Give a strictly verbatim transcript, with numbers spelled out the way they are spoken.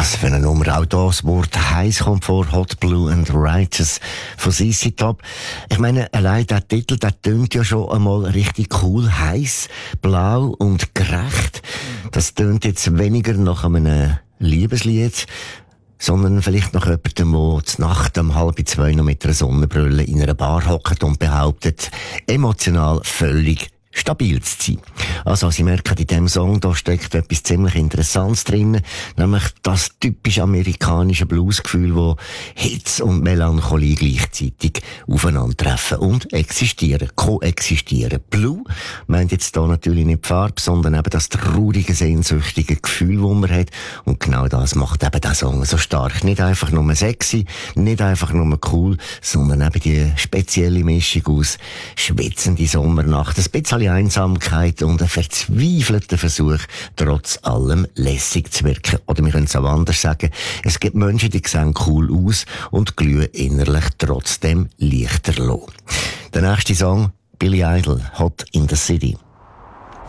Was für eine Nummer. Auch da das Wort heiß kommt vor. Hot, Blue and Righteous von C C Top. Ich meine, allein der Titel, der tönt ja schon einmal richtig cool. Heiß, blau und gerecht. Das tönt jetzt weniger nach einem Liebeslied, sondern vielleicht noch jemandem, der zur Nacht um halb zwei noch mit einer Sonnenbrille in einer Bar hockt und behauptet, emotional völlig stabil zu sein. Also, Sie merken, in diesem Song, da steckt etwas ziemlich Interessantes drin, nämlich das typisch amerikanische Bluesgefühl, wo Hitze und Melancholie gleichzeitig aufeinandertreffen und existieren, koexistieren. Blue meint jetzt da natürlich nicht die Farbe, sondern eben das traurige, sehnsüchtige Gefühl, das man hat. Und genau das macht eben der Song so stark. Nicht einfach nur sexy, nicht einfach nur cool, sondern eben die spezielle Mischung aus schwitzende Sommernacht, ein bisschen Einsamkeit und ein verzweifelter Versuch, trotz allem lässig zu wirken. Oder wir können es auch anders sagen. Es gibt Menschen, die sehen cool aus und glühen innerlich trotzdem lichterloh. Der nächste Song, Billy Idol, Hot in the City.